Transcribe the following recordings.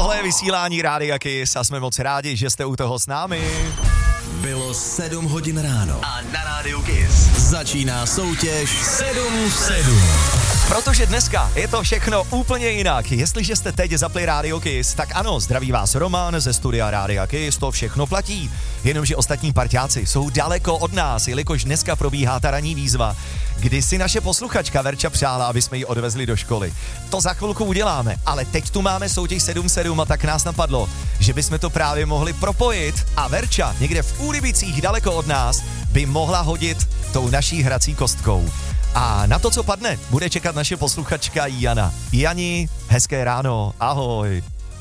Tohle je vysílání Rádia Kiss a jsme moc rádi, že jste u toho s námi. Bylo 7 hodin ráno A na Rádiu Kiss začíná soutěž 7 v 7. Protože dneska je to všechno úplně jinak. Jestliže jste teď zapli Radio Kiss, tak ano, zdraví vás Roman ze studia Rádia Kiss, to všechno platí. Jenomže ostatní parťáci jsou daleko od nás, jelikož dneska probíhá ta ranní výzva, kdy si naše posluchačka Verča přála, aby jsme ji odvezli do školy. To za chvilku uděláme, ale teď tu máme soutěž 7-7 a tak nás napadlo, že bychom to právě mohli propojit a Verča někde v Úlibicích daleko od nás by mohla hodit tou naší hrací kostkou. A na to, co padne, bude čekat naše posluchačka Jana. Jani, hezké ráno, ahoj.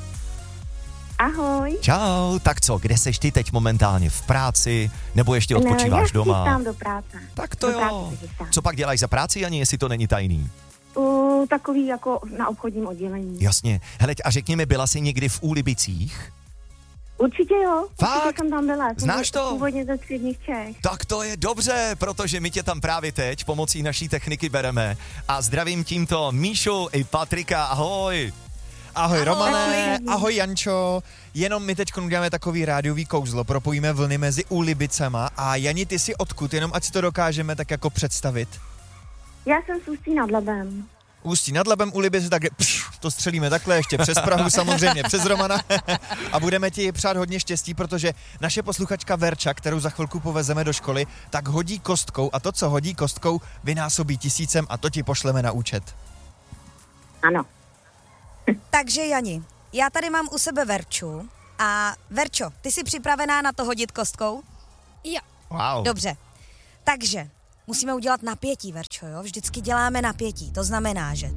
Ahoj. Čau, tak co, kde seš ty teď momentálně? V práci? Nebo ještě odpočíváš doma? Já chystám do práce. Tak to jo. Co pak děláš za práci, Jani, jestli to není tajný? Takový jako na obchodním oddělení. Jasně. Hele, a řekni mi, byla jsi někdy v Úlibicích? Určitě jo. Fakt? Určitě jsem tam byla. Znáš to? Původně ze středních Čech. Tak to je dobře, protože my tě tam právě teď pomocí naší techniky bereme. A zdravím tímto Míšu i Patrika, ahoj. Ahoj Romane, ahoj Jančo. Jenom my teď uděláme takový rádiový kouzlo, propojíme vlny mezi Úlibicema a Jani, ty si odkud, jenom ať si to dokážeme tak jako představit. Já jsem z Ústí nad Labem. Ústí nad Labem, Úlibice, tak to střelíme takhle ještě přes Prahu samozřejmě, přes Romana a budeme ti přát hodně štěstí, protože naše posluchačka Verča, kterou za chvilku povezeme do školy, tak hodí kostkou a to, co hodí kostkou, vynásobí 1000 a to ti pošleme na účet. Ano. Takže Jani, já tady mám u sebe Verču a Verčo, ty jsi připravená na to hodit kostkou? Jo. Wow. Dobře, takže musíme udělat napětí, Verčo, jo? Vždycky děláme napětí, to znamená, že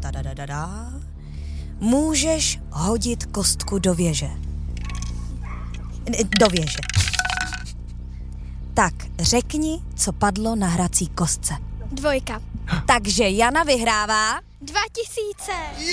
můžeš hodit kostku do věže. Do věže. Tak, řekni, co padlo na hrací kostce. 2. Takže Jana vyhrává 2000.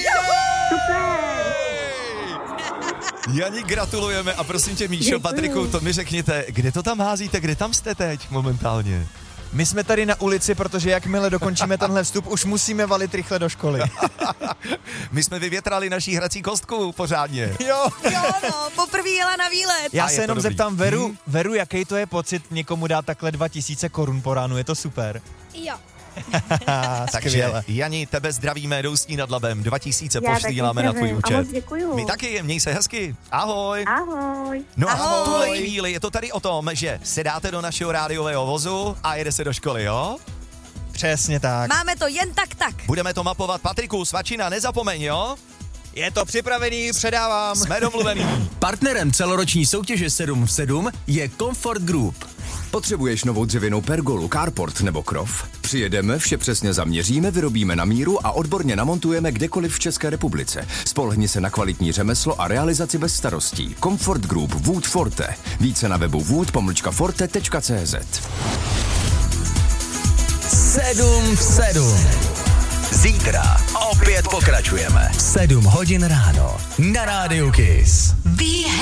Jani, gratulujeme a prosím tě, Míšo, Patriku, to mi řekněte, kde to tam házíte, kde tam jste teď momentálně? My jsme tady na ulici, protože jakmile dokončíme tenhle vstup, už musíme valit rychle do školy. My jsme vyvětrali naší hrací kostku pořádně. Jo. Jo, no, poprvé jela na výlet. Já A je se jenom to dobrý. zeptám Veru, jaký to je pocit někomu dát takhle 2000 korun po ránu, je to super. Jo. Takže Skvěle. Jani, tebe zdravíme do Ústí nad Labem, 2000 Já poštíláme taky na tvůj zdravím. účet. A moc děkuju. My taky, měj se hezky. Ahoj. Ahoj. No a v Ahoj. tuhle chvíli je to tady o tom, že se dáte do našeho rádiového vozu a jede se do školy, jo? Přesně tak. Máme to jen tak. Budeme to mapovat. Patriku, svačina, nezapomeň, jo? Je to připravený, předávám. Jsme domluvený. Partnerem celoroční soutěže 7 v 7 je Comfort Group. Potřebuješ novou dřevěnou pergolu, carport nebo krov? Přijedeme, vše přesně zaměříme, vyrobíme na míru a odborně namontujeme kdekoliv v České republice. Spolehni se na kvalitní řemeslo a realizaci bez starostí. Comfort Group Wood Forte. Více na webu wood-forte.cz. 7 v 7. Zítra opět pokračujeme. 7 hodin ráno na Rádiu Kiss.